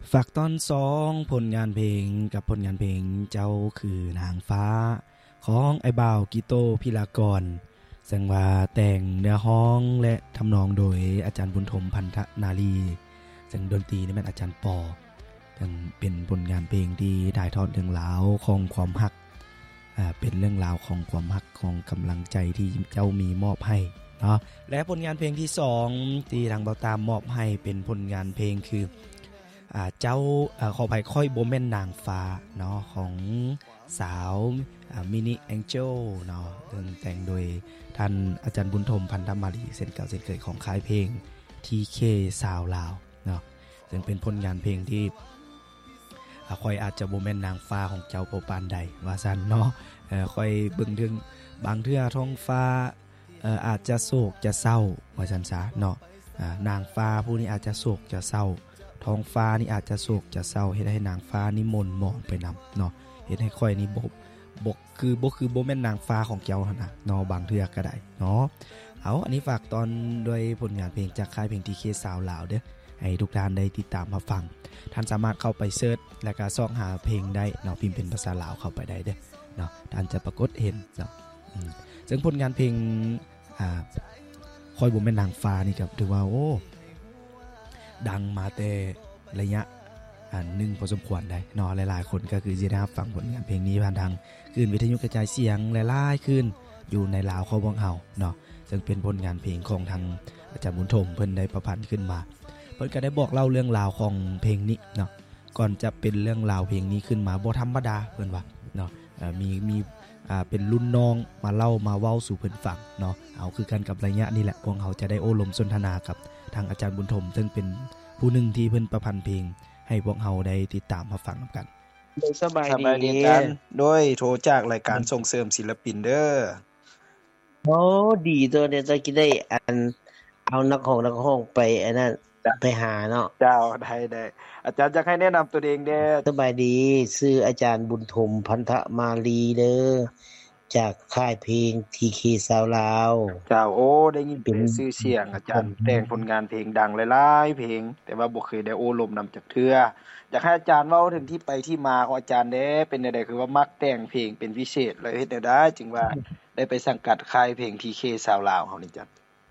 ฝากตอน2ผลงานเพลงกับผลงานเพลงเจ้าคือนางฟ้าของไอ้บ่าวกิโตพิลากรซึ่งว่าแต่งเนื้อร้องและทำนองโดยอาจารย์บุญถมพันธนาลีซึ่งดนตรีนี่แม่นอาจารย์ปอซึ่งเป็นผลงานเพลงที่ถ่ายทอดเรื่องราวของความรักเป็นเรื่องราวของความรักของกำลังใจที่เจ้ามีมอบให้เนาะและผลงานเพลงที่2ที่ทางเบาตามมอบให้เป็นผลงานเพลงคือเจ้าขออภัยค่อยบ่แม่นนางฟ้าเนาะของสาวมินิแองเจลเนาะแต่งโดยท่านอาจารย์บุญถมพันธมาลีเส้นเก่าเส้นเคยของค่ายเพลง TK ซาวลาวเนาะซึ่งเป็นผลงานเพลงที่ค่อยอาจจะบ่แม่นนางฟ้าของเจ้าปานใดว่าซั่นเนาะค่อยเบิ่งถึงบางเทื่อท้องฟ้าอาจจะโศกจะเศร้าว่าซั่นซะเนาะนางฟ้าผู้นี้อาจจะโศกจะเศร้าท้องฟ้านี่อาจจะโศกจะเศร้าเฮ็ดให้นางฟ้านี่มนหมองไปนำเนาะเฮ็ดให้ค่อยนี่บ่คือบ่แม่นนางฟ้าของเจ้าหั่นน่ะเนาะบางเทื่อก็ได้เนาะเอาอันนี้ฝากตอนด้วยผลงานเพลงจากค่ายเพลง TK ซาวลาวเด้อให้ทุกท่านได้ติดตามมาฟังท่านสามารถเข้าไปเสิร์ชแล้วก็ส่องหาเพลงได้เนาะพิมพ์เป็นภาษาลาวเข้าไปได้เด้อเนาะท่านจะปรากฏเห็นเนาะซึ่งผลงานเพลงค่อยบ่แม่นนางฟ้านี่ก็ถือว่าโอ้ดังมาแต่ระยะหนึ่งพอสมควรได้เนาะหลายๆคนก็คือสิได้รับฟังผลงานเพลงนี้ผ่านทางคลื่นวิทยุกระจายเสียงหลายๆคลื่นอยู่ในลาวเขาบ้องเฮาเนาะซึ่งเป็นผลงานเพลงของทางอาจารย์บุญถมเพิ่นได้ประพันธ์ขึ้นมาเพิ่นก็ได้บอกเล่าเรื่องราวของเพลงนี้เนาะก่อนจะเป็นเรื่องราวเพลงนี้ขึ้นมาบ่ธรรมดาเพิ่นว่าเนาะมีเป็นรุ่นน้องมาเล่ามาเว้าสู่เพิ่นฟังเนาะเอาคือกันกับระยะนี่แหละพวกเฮาจะได้โอ้ลมสนทนากับทางอาจารย์บุญถมซึ่งเป็นผู้หนึ่งที่เพิ่นประพันธ์เพลงให้พวกเฮาได้ติดตามมาฟังนำกันสบายดีกันโดยโทรจากรายการส่งเสริมศิลปินเด้อโอ้ดีตัวเนี่ยจะกินได้เอานักร้องไปอันนั้นไปหาเนาะเจ้าได้อาจารย์อยากให้แนะนำตัวเองเด้อสบายดีชื่ออาจารย์บุญถมพันธมาลีเด้อจากค่ายเพลง TK ซาวลาวเจ้าโอ้ได้ยินเป็นชื่อเสียงอาจารย์แต่งผลงานเพลงดังหลายๆเพลงแต่ว่าบ่เคยได้โอ้ลมนําจักเทื่ออยากให้อาจารย์เว้าถึงที่ไปที่มาของอาจารย์เด้เป็นจังได๋คือว่ามักแต่งเพลงเป็นพิเศษเลยเฮ็ดแนวใดจึงว่าได้ไปสังกัดค่ายเพลง TK ซาวลาวเฮานี่จ้ะ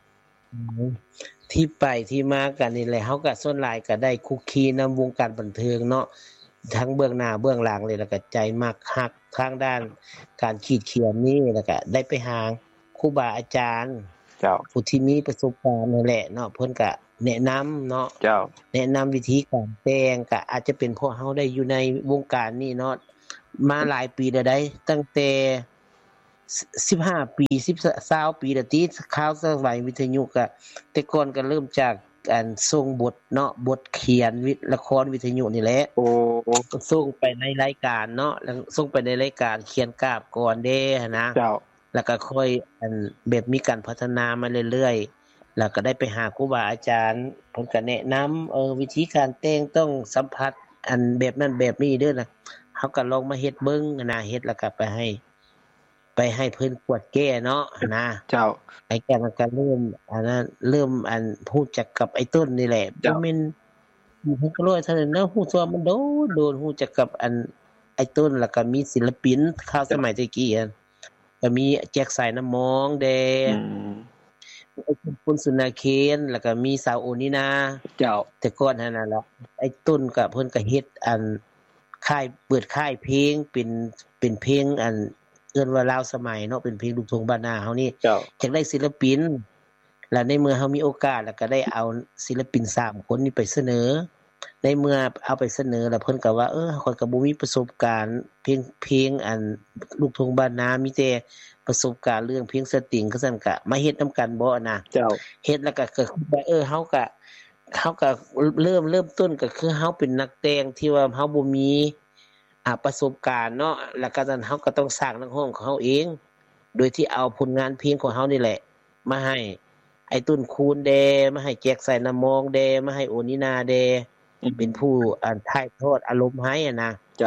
ที่ไปที่มากันนี่แหละเฮาก็ส่วนหลายก็ได้คุกคีนำวงการบันเทิงเนาะทั้งเบื้องหน้าเบื้องหลังเลยแล้วก็ใจมักฮักทางด้านการขีดเขียนนี่แล้วก็ได้ไปหาครูบาอาจารย์เจ้าผู้ที่มีประสบการณ์นั่นแหละเนาะเพิ่นก็แนะนําเนาะเจ้าแนะนําวิธีการแต่งก็อาจจะเป็นเพราะเฮาได้อยู่ในวงการนี้เนาะมาหลายปีแล้วได้ตั้งแต่15ปี20ปีแล้วติข่าวสมัยวิทยุก็แต่ก่อนก็เริ่มจากส่งบทเนาะบทเขียนละครวิทยุนี่แหละโอ้ส่งไปในรายการเนาะแล้วส่งไปในรายการเขียนกาบก่อนเด้นะเจ้าแล้วก็ค่อยแบบมีการพัฒนามาเรื่อยๆแล้วก็ได้ไปหาครูบาอาจารย์เพิ่นก็แนะนําวิธีการแต่งต้องสัมผัสแบบนั้นแบบนี้เด้อนะเฮาก็ลองมาเฮ็ดเบิ่งนะเฮ็ดแล้วก็ไปให้เพิ่นกวดแก้เนาะนะเจ้าไอ้แก้มันก็เริ่มรู้จักกับไอ้ต้นนี่แหละบ่แม่นเพิ่นก็รู้เท่านั้นเนาะฮู้ตัวมันโดนฮู้จักกับไอ้ต้นแล้วก็มีศิลปินคราวสมัยตะกี้ก็มีแจ็คสายน้ำมองแดคุณสุนาเคนแล้วก็มีสาวโอนินาเจ้าแต่ก่อนนั้นน่ะล่ะไอ้ต้นก็เพิ่นก็เฮ็ดค่ายเปิดค่ายเพลงเป็นเพลงเอิ้นว่าลาวสมัยเนาะเป็นเพลงลูกทุ่งบ้านนาเฮานี่จักได้ศิลปินแล้วในเมื่อเฮามีโอกาสแล้วก็ได้เอาศิลปิน3คนนี้ไปเสนอในเมื่อเอาไปเสนอแล้วเพิ่นก็ว่าข้อยก็บ่มีประสบการณ์เพลงลูกทุ่งบ้านนามีแต่ประสบการณ์เรื่องเพลงสตริงคือซั่นก็มาเฮ็ดนํากันบ่นะเจ้าเฮ็ดแล้วก็ว่าเฮาก็เริ่มต้นก็คือเฮาเป็นนักแต่งที่ว่าเฮาบ่มีประสบการณ์เนาะแล้วก็นั้นเฮาก็ต้องสร้างนักร้องของเฮาเองโดยที่เอาผลงานเพลงของเฮานี่แหละมาให้ไอ้ตุ้นคูณแดมาให้แจ็คใส่น้ำมองแดมาให้โอนินาแดเป็นผู้ถ่ายทอดอารมณ์ให้นะเจ้า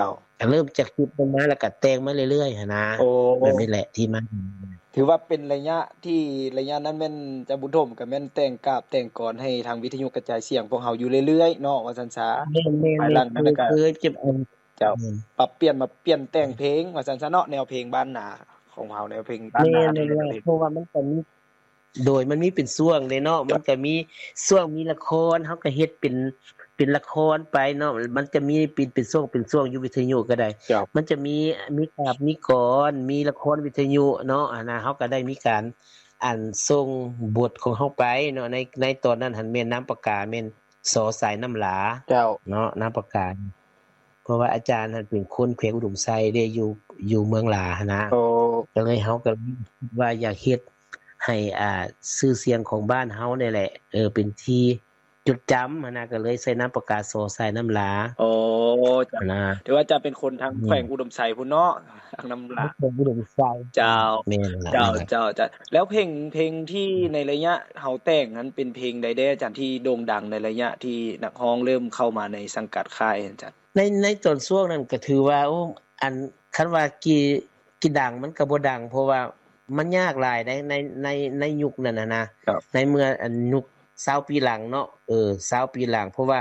ก็เริ่มจากจุดนั้นมาแล้วก็แต่งมาเรื่อยๆหั่นนะแบบนี้แหละที่มันถือว่าเป็นระยะที่ระยะนั้นแม่นจะบุญถมก็แม่นแต่งกาบแต่งกลอนให้ทางวิทยุกระจายเสียงพวกเฮาอยู่เรื่อยๆเนาะว่าซั่นซะแม่ภายหลังนั้นก็ๆเก็บอันเจ้าปรับเปลี่ยนมาเปลี่ยนแต่งเพลงว่าซั่นซะเนาะแนวเพลงบ้านนาของเฮาแนวเพลงบ้านนาแม่นๆเพราะว่ามันก็มีโดยมันมีเป็นช่วงเด้เนาะมันก็มีช่วงมีละครเฮาก็เฮ็ดเป็นละครไปเนาะมันจะมีเป็นช่วงอยู่วิทยุก็ได้มันจะมีกาบมีกรมีละครวิทยุเนาะนะเฮาก็ได้มีการส่งบทของเฮาไปเนาะในตอนนั้นหั่นแม่นน้ำปากกาแม่นสอสายน้ำหลาเจ้าเนาะน้ำปากกาเพราะว่าอาจารย์หั่นเป็นคนแขวงอุดมไซได้อยู่เมืองหลานะก็เลยเฮาก็ว่าอยากเฮ็ดให้ชื่อเสียงของบ้านเฮานี่แหละเป็นที่จดจำนะก็เลยใส่น้ำปากกาสอสายน้ำหลาจ้ะถือว่าจะเป็นคนทางแขวงอุดมไซพุ่นเนาะทางน้ำหลาอุดมไซเจ้าเจ้าแล้วเพลงที่ในระยะเฮาแต่งนั้นเป็นเพลงใดแด่อาจารย์ที่โด่งดังในระยะที่นักร้องเริ่มเข้ามาในสังกัดค่ายอาจารย์ในตอนช่วงนั้นก็ถือว่าคันว่ากี่ดังมันก็บ่ดังเพราะว่ามันยากหลายในยุคนั้นนะในเมื่อยุค20ปีหลังเนาะ20ปีหลังเพราะว่า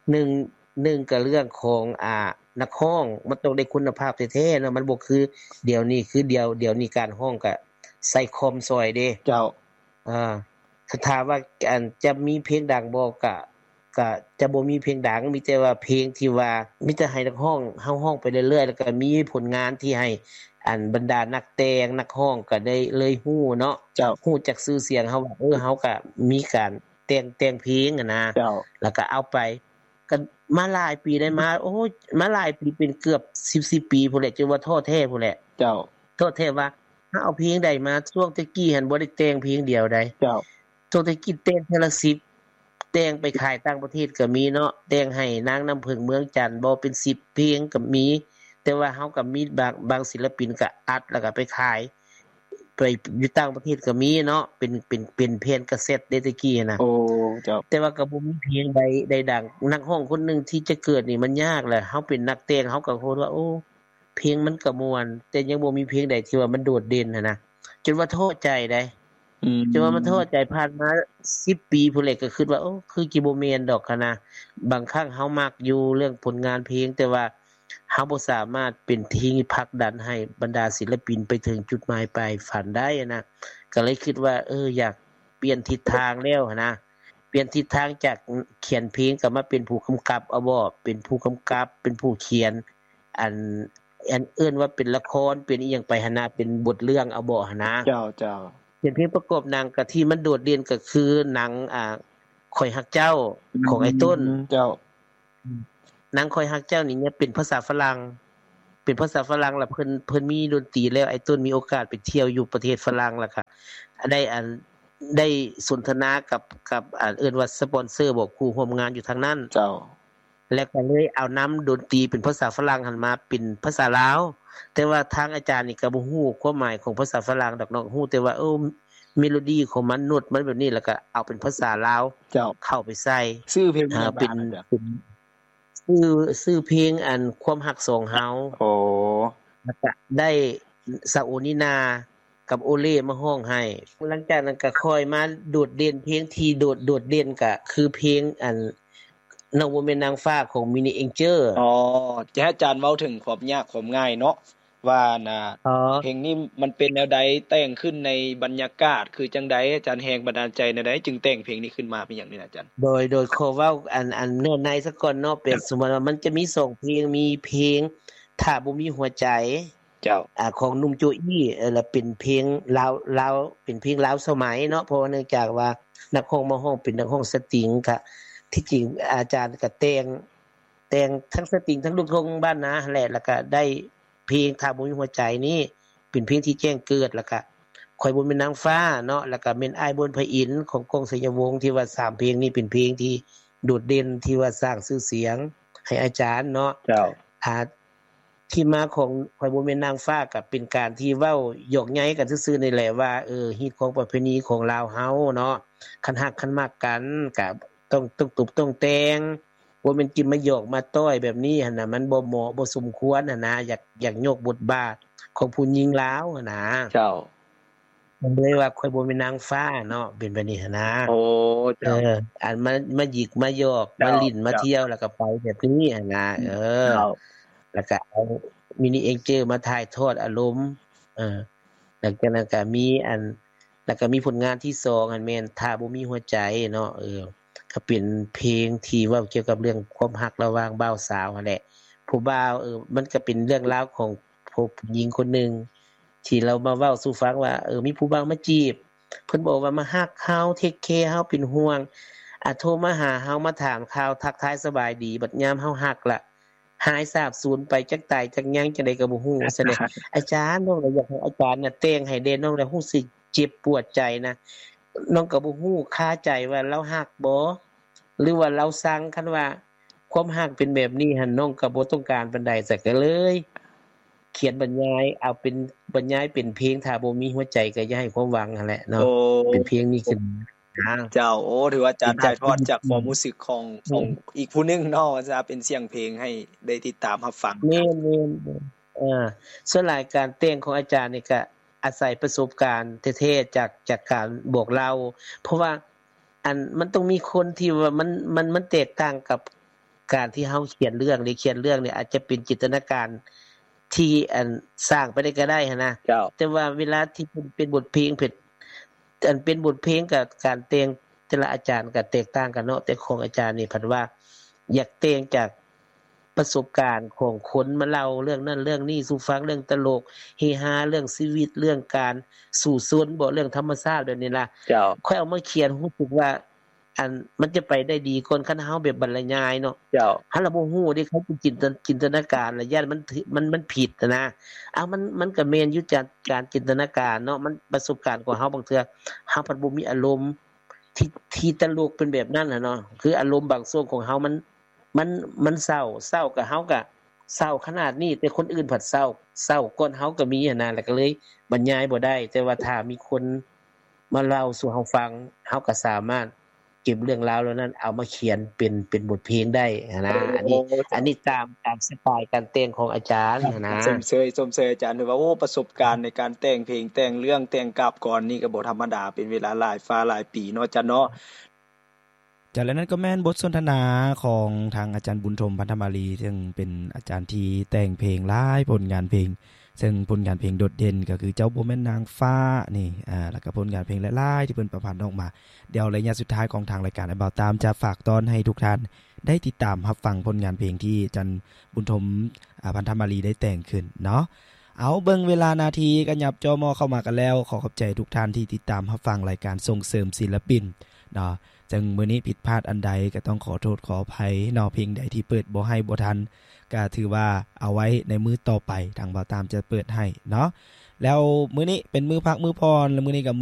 1ก็เรื่องของนักร้องมันต้องได้คุณภาพแท้ๆเนาะมันบ่คือเดี๋ยวนี้การร้องก็ใส่คอมซอยเด้เจ้าถ้าถามว่าจะมีเพลงดังบ่ก็จะบ่มีเพลงดังมีแต่ว่าเพลงที่ว่ามีแต่ให้นักร้องเฮาร้องไปเรื่อยๆแล้วก็มีผลงานที่ให้บรรดานักแต่งนักร้องก็ได้เลยฮู้เนาะฮู้จักชื่อเสียงเฮาว่าเฮาก็มีการแต่งเพลงนะแล้วก็เอาไปก็มาหลายปีได้มามาหลายปีเป็นเกือบ10ปีพุ่นแหละจนว่าท้อแท้พุ่นแหละเจ้าท้อแท้ว่าถ้าเอาเพลงใดมาช่วงตะกี้หั่นบ่ได้แต่งเพลงเดียวใดเจ้าช่วงตะกี้แต่งเทื่อละ10แต่งไปขายต่างประเทศก็มีเนาะแต่งให้นางน้ำผึ้งเมืองจันทน์บ่เป็น10เพลงก็มีแต่ว่าเฮาก็มีบางศิลปินก็อัดแล้วก็ไปขายไปอยู่ต่างประเทศก็มีเนาะเป็นเพลงกาเซ็ตเดตะกี้น่ะเจ้าแต่ว่าก็บ่มีเพลงใดดังนักร้องคนนึงที่จะเกิดนี่มันยากแหละเฮาเป็นนักแต่งเฮาก็โหว่าเพลงมันก็ม่วนแต่ยังบ่มีเพลงใดที่ว่ามันโดดเด่นนะจนว่าท้อใจได้จนว่ามันท้อใจผ่านมา10ปีพุ่นแหละก็คิดว่าคือสิบ่แม่นดอกคะนะบางครั้งเฮามักอยู่เรื่องผลงานเพลงแต่ว่าเฮาบ่สามารถเป็นที่ผลักดันให้บรรดาศิลปินไปถึงจุดหมายปลายฝันได้นะก็เลยคิดว่าอยากเปลี่ยนทิศทางแล้วนะเปลี่ยนทิศทางจากเขียนเพลงก็มาเป็นผู้กำกับเอาบ่เป็นผู้กำกับเป็นผู้เขียนอันเอิ้นว่าเป็นละครเป็นอีหยังไปหั่นนะเป็นบทเรื่องเอาบ่หั่นนะเจ้าเป็นเพลงประกอบหนังก็ที่มันโดดเด่นก็คือหนังข่อยฮักเจ้าของไอ้ต้นเจ้าหนังข่อยฮักเจ้านี่เนี่ยเป็นภาษาฝรั่งแล้วเพิ่นมีดนตรีแล้วไอ้ต้นมีโอกาสไปเที่ยวอยู่ประเทศฝรั่งแล้วค่ะได้สนทนากับเอิ้นว่าสปอนเซอร์บอกคู่ร่วมงานอยู่ทางนั้นเจ้าแล้วก็เลยเอานำดนตรีเป็นภาษาฝรั่งหันมาเป็นภาษาลาวแต่ว่าทางอาจารย์นี่ก็บ่ฮู้ความหมายของภาษาฝรั่งดอกเนาะฮู้แต่ว่าเมโลดี้ของมันโน้ตมันแบบนี้แล้วก็เอาเป็นภาษาลาวเจ้าเข้าไปใส่ชื่อเพลงเป็นชื่อเพลงความฮักสองเฮาแล้วก็ได้ซาโอนินากับโอเล่มาร้องให้หลังจากนั้นก็ค่อยมาโดดเด่นเพลงที่โดดเด่นก็คือเพลงน้องบ่แม่นนางฟ้าของ Mini Angel จะให้อาจารย์เว้าถึงความยากความง่ายเนาะว่าน่ะเพลงนี้มันเป็นแนวใดแต่งขึ้นในบรรยากาศคือจังได๋อาจารย์แฮงบันดาลใจแนวใดจึงแต่งเพลงนี้ขึ้นมาเป็นหยังนี่อาจารย์โดยขอเว้าเนื้อในซะก่อนเนาะเป็นสมมุติว่ามันจะมี2เพลงมีเพลงถ้าบ่มีหัวใจเจ้าของหนุ่มโจอี้แล้วเป็นเพลงลาวเป็นเพลงลาวสมัยเนาะเพราะว่าเนื่องจากว่านักร้องมาร้องเป็นนักร้องสตริงค่ะที่จริงอาจารย์ก็แต่งทั้งสตริงทั้งลูกทุ่งบ้านนาแหละแล้วก็ได้เพลงถ้าบ่มีหัวใจนี่เป็นเพลงที่แจ้งเกิดแล้วก็ข่อยบ่เป็นนางฟ้าเนาะแล้วก็แม่นอ้ายบนพระอินทร์ของกงสยวงศ์ที่ว่า3เพลงนี้เป็นเพลงที่โดดเด่นที่ว่าสร้างชื่อเสียงให้อาจารย์เนาะเจ้าที่มาของข่อยบ่แม่นนางฟ้าก็เป็นการที่เว้าหยอกใหญ่กันซื่อๆนี่แหละว่าฮิตของประเพณีของลาวเฮาเนาะคันฮักคันมักกันก็ต้องตุบต้องแต่งบ่แม่นกินมาหยอกมาต้อยแบบนี้หั่นน่ะมันบ่เหมาะบ่สมควรหั่นนะอยากยกบทบาทของผู้หญิงลาวหั่นนะเจ้ามันเลยว่าข้อยบ่แม่นนางฟ้าเนาะเป็นแบบนี้หั่นนะโอ้เจ้าอันมาหยิกมาหยอกมาลิ้นมาเที่ยวแล้วก็ไปแบบนี้หั่นนะเจ้าแล้วก็เอามินิเอ็งเจอมาถ่ายทอดอารมณ์หลังจากนั้นก็มีแล้วก็มีผลงานที่2อันแม่นถ้าบ่มีหัวใจเนาะก็เป็นเพลงที่เว้าเกี่ยวกับเรื่องความรักระหว่างบ่าวสาวนั่นแหละผู้บ่าวมันก็เป็นเรื่องราวของผู้หญิงคนหนึงที่เรามาเว้าสู่ฟังว่ามีผู้บ่าวมาจีบเพิ่นบอกว่ามาฮักเฮาเทคแคร์เฮาเป็นห่วงโทรมาหาเฮามาถามข่าวทักทายสบายดีบัดยามเฮาฮักล่ะหายสาบสูญไปจักตายจักหยังจังได๋ก็บ่ฮู้ซะแน่อาจารย์น้องอยากให้อาจารย์น่ะแต่งให้เด้น้องได้รู้สึกเจ็บปวดใจนะน้องก็บ่ฮู้คาใจว่าเราฮักบ่หรือว่าเราสั่งคันว่าความฮักเป็นแบบนี้หั่นน้องก็บ่ต้องการปานใดซะก็เลยเขียนบรรยายเอาเป็นบรรยายเป็นเพลงถ้าบ่มีหัวใจก็อย่าให้ความหวังนั่นแหละเนาะเป็นเพลงนี้ขึ้นเจ้าโอ้ถือว่าอาจารย์ถ่ายทอดจากความรู้สึกของอีกผู้นึงเนาะว่าจะเป็นเสียงเพลงให้ได้ติดตามรับฟังแม่นๆส่วนรายการแต่งของอาจารย์นี่ก็อาศัยประสบการณ์แท้ๆจากการบอกเล่าเพราะว่ามันต้องมีคนที่ว่ามันแตกต่างกับการที่เฮาเขียนเรื่องหรือเขียนเรื่องเนี่ยอาจจะเป็นจินตนาการที่สร้างไปได้ก็ได้หั่นนะแต่ว่าเวลาที่เป็นบทเพลงเป็นบทเพลงกับการแต่งแต่ละอาจารย์ก็แตกต่างกันเนาะแต่ของอาจารย์นี่เพิ่นว่าอยากแต่งจากประสบการณ์ของคนมาเล่าเรื่องนั้นเรื่องนี้สู่ฟังเรื่องตลกเฮฮาเรื่องชีวิตเรื่องการสู่สนบ่เรื่องธรรมชาติแบบนี้ล่ะค่อยเอามาเขียนรู้สึกว่ามันจะไปได้ดีคนคันเฮาแบบบรรยายเนาะเฮาละบ่ฮู้ดิเขาจินตนาการแล้วย่านมันผิดนะมันก็แม่นอยู่จากการจินตนาการเนาะมันประสบการณ์ของเฮาบางเทื่อเฮาบ่มีอารมณ์ที่ตลกเป็นแบบนั้นน่ะเนาะคืออารมณ์บางช่วงของเฮามันเศร้ากับเฮาก็เศร้าขนาดนี้แต่คนอื่นผัดเศร้าก่อนเฮาก็มีหั่นน่ะแล้วก็เลยบรรยายบ่ได้แต่ว่าถ้ามีคนมาเล่าสู่เฮาฟังเฮาก็สามารถเก็บเรื่องราวเหล่านั้นเอามาเขียนเป็นบทเพลงได้นะอันนี้ตามสไตล์การแต่งของอาจารย์นะสมเสยอาจารย์ถือว่าโอ้ประสบการณ์ในการแต่งเพลงแต่งเรื่องแต่งกาบก่อนนี่ก็บ่ธรรมดาเป็นเวลาหลายฟ้าหลายปีเนาะอาจารย์เนาะจากนั้นก็แม่นบทสนทนาของทางอาจารย์บุญชมพันธมาลีซึ่งเป็นอาจารย์ที่แต่งเพลงหลายผลงานเพลงซึ่งผลงานเพลงโดดเด่นก็คือเจ้าบ่แม่นนางฟ้านี่แล้วก็ผลงานเพลงหลายๆที่เพิ่นประพันธ์ออกมาเดี๋ยวระยะสุดท้ายของทางรายการAbout Timeจะฝากตอนให้ทุกท่านได้ติดตามรับฟังผลงานเพลงที่อาจารย์บุญชมพันธมาลีได้แต่งขึ้นเนาะเอาเบิ่งเวลานาทีก็ยับจอมอเข้ามากันแล้วขอขอบใจทุกท่านที่ติดตามรับฟังรายการส่งเสริมศิลปินเนาะจังมื้อนี้ผิดพลาดอันใดก็ต้องขอโทษขออภัยเนาะเพลงใดที่เปิดบ่ให้บ่ทันก็ถือว่าเอาไว้ในมื้อต่อไปทางบ่าวตามจะเปิดให้เนาะแล้วมื้อนี้เป็นมื้อพักมื้อพรแล้วมื้อนี้ก็